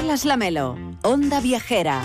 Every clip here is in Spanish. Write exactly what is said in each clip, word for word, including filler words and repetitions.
Carlas Lamelo, Onda Viajera.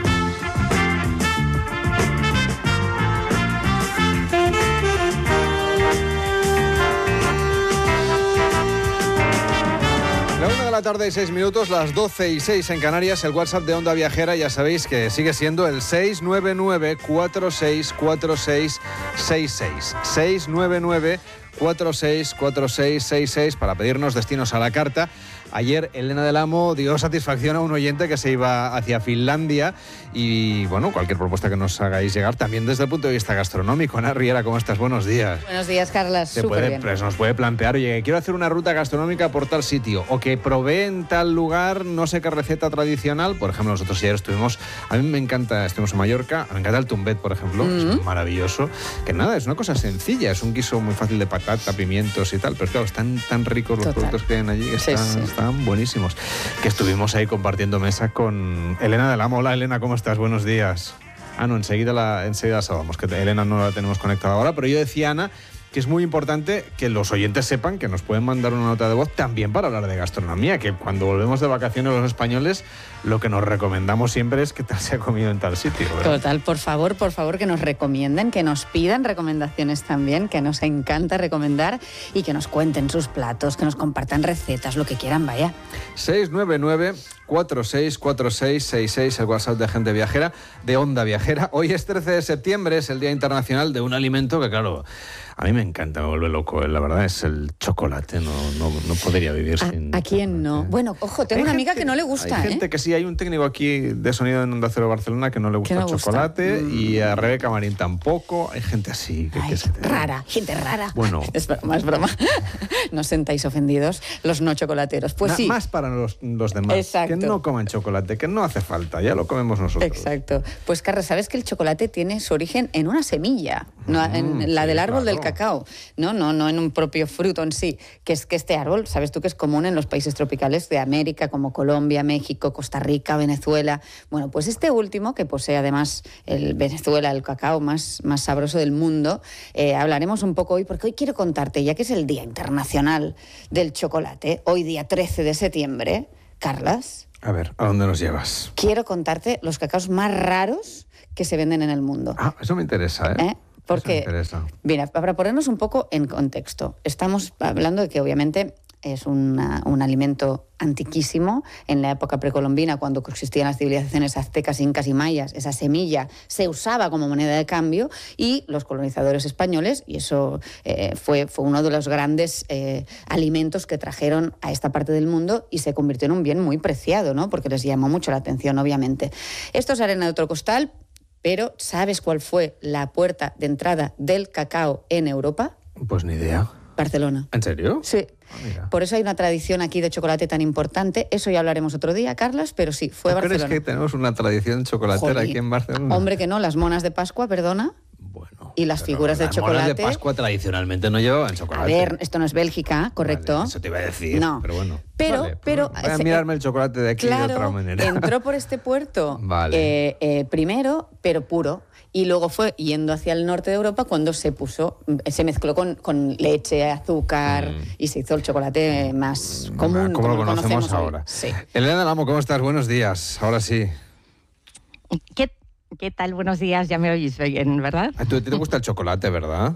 La una de la tarde y seis minutos, las doce y seis en Canarias, el WhatsApp de Onda Viajera, ya sabéis que sigue siendo el seis nueve nueve, cuatro seis cuatro seis seis seis. seis nueve nueve, cuatro seis cuatro seis seis seis para pedirnos destinos a la carta. Ayer Elena del Amo dio satisfacción a un oyente que se iba hacia Finlandia y, bueno, cualquier propuesta que nos hagáis llegar, también desde el punto de vista gastronómico. Ana Riera, ¿cómo estás? Buenos días. Buenos días, Carlas. Se Súper puede, bien. pues nos puede plantear, oye, quiero hacer una ruta gastronómica por tal sitio, o que probé en tal lugar no sé qué receta tradicional. Por ejemplo, nosotros ayer estuvimos, a mí me encanta, estuvimos en Mallorca, me encanta el tumbet, por ejemplo, mm-hmm. Es maravilloso. Que nada, es una cosa sencilla, es un guiso muy fácil de patata, pimientos y tal, pero claro, están tan ricos los Total. productos que hay allí, que Sí, están, sí. están buenísimos. Que estuvimos ahí compartiendo mesa con Elena del Amo. Hola, Elena, ¿cómo estás? Buenos días. Ah, no, enseguida la, enseguida la saludamos, que Elena no la tenemos conectada ahora, pero yo decía, Ana, que es muy importante que los oyentes sepan que nos pueden mandar una nota de voz también para hablar de gastronomía, que cuando volvemos de vacaciones los españoles, lo que nos recomendamos siempre es qué tal se ha comido en tal sitio, ¿verdad? Total, por favor, por favor, que nos recomienden, que nos pidan recomendaciones también, que nos encanta recomendar y que nos cuenten sus platos, que nos compartan recetas, lo que quieran, vaya. seis nueve nueve, cuatro seis cuatro seis seis seis, el WhatsApp de Gente Viajera, de Onda Viajera. Hoy es trece de septiembre, es el Día Internacional de un alimento que, claro, a mí me encanta, me vuelve loco, la verdad, es el chocolate. No, no, no podría vivir ¿A, sin ¿A quién no? chocolate. Bueno, ojo, tengo Hay una gente, amiga que no le gusta, Hay ¿eh? gente que sí, hay un técnico aquí de sonido en Onda Cero Barcelona que no le gusta no el gusta? chocolate, Mm. y a Rebeca Marín tampoco. Hay gente así que, Ay, que se te... rara, gente rara. Bueno. Es broma, es broma. No os sentáis ofendidos los no chocolateros. Pues Na- sí. Más para los, los demás, Exacto. que no coman chocolate, que no hace falta, ya lo comemos nosotros. Exacto. Pues, Carla, ¿sabes que el chocolate tiene su origen en una semilla? No, Mm, en la sí, del árbol claro. del cacao. No, no, no en un propio fruto en sí. Que es que este árbol, sabes tú que es común en los países tropicales de América, como Colombia, México, Costa Rica, Venezuela. Bueno, pues este último, que posee además el Venezuela, el cacao más, más sabroso del mundo, eh, hablaremos un poco hoy, porque hoy quiero contarte, ya que es el Día Internacional del Chocolate, hoy día trece de septiembre, Carlas, A ver, ¿a dónde nos llevas? quiero contarte los cacaos más raros que se venden en el mundo. Ah, eso me interesa, ¿eh? ¿Eh? Porque, Eso me interesa. mira, para ponernos un poco en contexto, estamos hablando de que obviamente es una, un alimento antiquísimo. En la época precolombina, cuando existían las civilizaciones aztecas, incas y mayas, esa semilla se usaba como moneda de cambio, y los colonizadores españoles, y eso eh, fue, fue uno de los grandes eh, alimentos que trajeron a esta parte del mundo, y se convirtió en un bien muy preciado, ¿no? Porque les llamó mucho la atención, obviamente. Esto es arena de otro costal, pero ¿sabes cuál fue la puerta de entrada del cacao en Europa? Pues ni idea. Barcelona. ¿En serio? Sí. Ah, mira. Por eso hay una tradición aquí de chocolate tan importante. Eso ya hablaremos otro día, Carlas, pero sí, fue ¿Tú Barcelona. crees que tenemos una tradición chocolatera Jolín. aquí en Barcelona? Hombre, que no, las monas de Pascua, perdona. Bueno, Y las pero figuras de las monas chocolate. de Pascua tradicionalmente no llevaban A chocolate. ver, esto no es Bélgica, ¿correcto? Vale, eso te iba a decir, No. pero bueno. Pero, Vale, pero voy a se- mirarme el chocolate de aquí claro, de otra manera. entró por este puerto Vale. eh, eh, primero, pero puro. Y luego fue yendo hacia el norte de Europa cuando se puso, se mezcló con, con leche, azúcar, Mm. y se hizo el chocolate más común. Como lo como conocemos hoy. ahora. Sí. Elena del Amo, ¿cómo estás? Buenos días. Ahora sí. ¿Qué, ¿Qué tal? Buenos días, ya me oís bien, ¿verdad? A ti te gusta el chocolate, ¿verdad?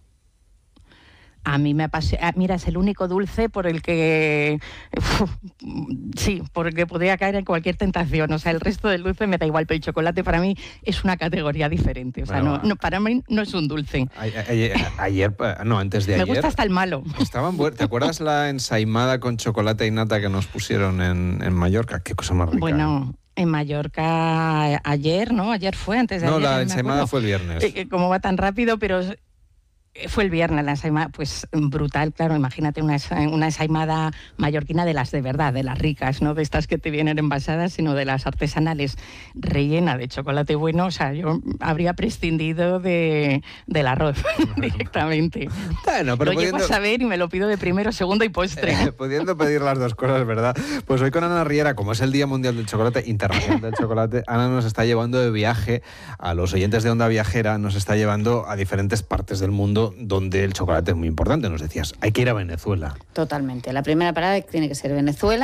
A mí me apasiona. Mira, es el único dulce por el que. Uf, sí, por el que podría caer en cualquier tentación. O sea, el resto del dulce me da igual, pero el chocolate para mí es una categoría diferente. O sea, Bueno, no, no, para mí no es un dulce. Ayer, ayer, ayer- no, antes de Me ayer. gusta hasta el malo. Estaban buenas. ¿Te acuerdas la ensaimada con chocolate y nata que nos pusieron en, en Mallorca? Qué cosa más rica. Bueno, en Mallorca ayer, ¿no? Ayer fue, antes de No, ayer. la me ensaimada acuerdo. fue el viernes. Eh, eh, Como va tan rápido, pero fue el viernes la ensaimada, pues brutal, claro, imagínate una, esa- una ensaimada mallorquina de las de verdad, de las ricas, no de estas que te vienen envasadas, sino de las artesanales, rellena de chocolate bueno. O sea, yo habría prescindido de, del arroz directamente. Bueno, pero Lo llego pudiendo, a saber y me lo pido de primero, segundo y postre. eh, pudiendo pedir las dos cosas, ¿verdad? Pues hoy con Ana Riera, como es el Día Mundial del Chocolate, Internacional del Chocolate, Ana nos está llevando de viaje a los oyentes de Onda Viajera, nos está llevando a diferentes partes del mundo donde el chocolate es muy importante. Nos decías, hay que ir a Venezuela. Totalmente. La primera parada tiene que ser Venezuela,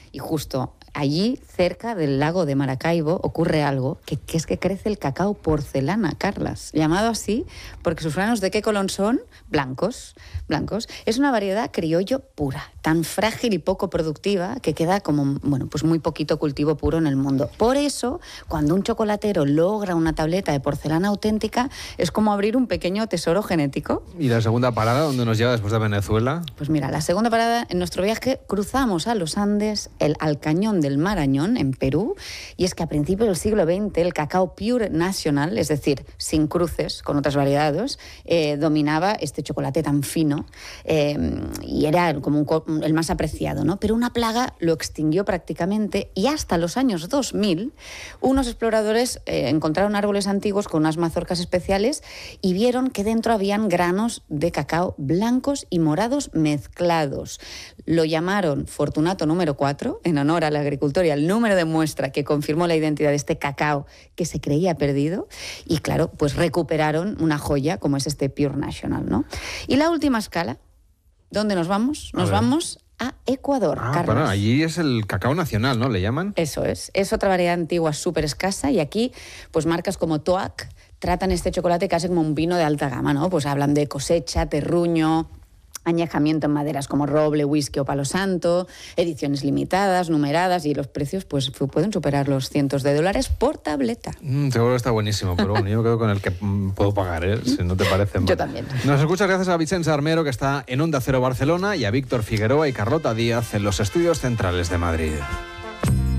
Y justo allí, cerca del lago de Maracaibo, ocurre algo, que, que es que crece el cacao porcelana, Carlas, llamado así porque sus granos ¿de qué color son? Blancos, blancos. Es una variedad criollo pura, tan frágil y poco productiva que queda como, bueno, pues muy poquito cultivo puro en el mundo. Por eso, cuando un chocolatero logra una tableta de porcelana auténtica, es como abrir un pequeño tesoro genético. ¿Y la segunda parada, dónde nos lleva después de Venezuela? Pues mira, la segunda parada en nuestro viaje cruzamos a los Andes, el, al cañón del Marañón, en Perú, y es que a principios del siglo veinte el cacao pure nacional, es decir, sin cruces con otras variedades, eh, dominaba este chocolate tan fino eh, y era como un, el más apreciado, ¿no? Pero una plaga lo extinguió prácticamente y hasta los años dos mil unos exploradores eh, encontraron árboles antiguos con unas mazorcas especiales y vieron que dentro habían granos de cacao blancos y morados mezclados. Lo llamaron Fortunato número cuatro, en honor al agricultor y al número de muestra que confirmó la identidad de este cacao que se creía perdido. Y claro, pues recuperaron una joya como es este Pure National, ¿no? Y la última escala, ¿dónde nos vamos? Nos vamos a Ecuador, ah, Carlos. Bueno, allí es el cacao nacional, ¿no? ¿Le llaman? Eso es. Es otra variedad antigua súper escasa y aquí, pues marcas como Toac tratan este chocolate casi como un vino de alta gama, ¿no? Pues hablan de cosecha, terruño, añejamiento en maderas como roble, whisky o palo santo, ediciones limitadas, numeradas, y los precios pues pueden superar los cientos de dólares por tableta. Mm, seguro que está buenísimo, pero bueno, yo me quedo con el que mm, puedo pagar, ¿eh? Si no te parece mal. Yo también. Nos escuchas gracias a Vicenç Armero, que está en Onda Cero Barcelona, y a Víctor Figueroa y Carlota Díaz en los estudios centrales de Madrid.